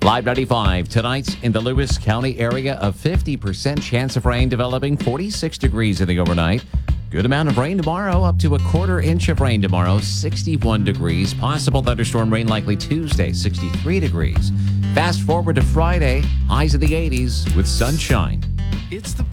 Live 95. Tonight's in the Lewis County area, a 50% chance of rain developing, 46 degrees in the overnight. Good amount of rain tomorrow, up to a quarter inch of rain tomorrow, 61 degrees. Possible thunderstorm rain likely Tuesday, 63 degrees. Fast forward to Friday, highs in the 80s with sunshine. It's the